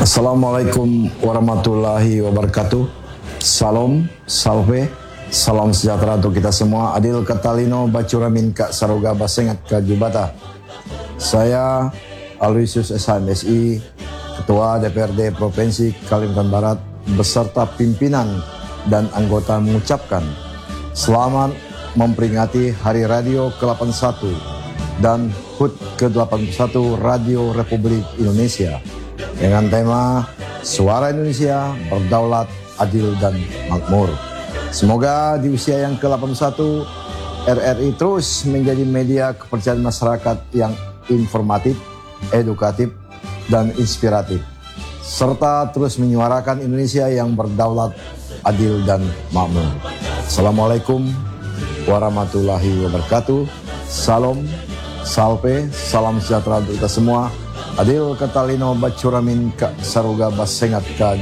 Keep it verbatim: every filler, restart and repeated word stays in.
Assalamualaikum warahmatullahi wabarakatuh. Salam, salve, salam sejahtera untuk kita semua. Adil Katalino Bacuramin Kak Saroga Basengat Kak Jubata. Saya Aloysius S H M S I, Ketua D P R D Provinsi Kalimantan Barat beserta pimpinan dan anggota mengucapkan selamat memperingati Hari Radio ke delapan puluh satu dan H U T ke delapan puluh satu Radio Republik Indonesia dengan tema Suara Indonesia Berdaulat, Adil dan Makmur. Semoga di usia yang ke delapan puluh satu R R I terus menjadi media kepercayaan masyarakat yang informatif, edukatif, dan inspiratif, serta terus menyuarakan Indonesia yang berdaulat, adil, dan makmur. Assalamualaikum warahmatullahi wabarakatuh. Salam, salve, salam sejahtera untuk kita semua. Adil Katalino Bacuramin Kak Saroga Basengat Kak